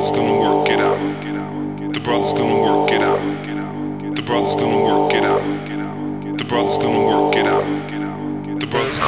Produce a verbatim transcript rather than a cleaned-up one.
brother's gonna work it out. The brother's gonna work it out. The brother's gonna work it out. The brother's gonna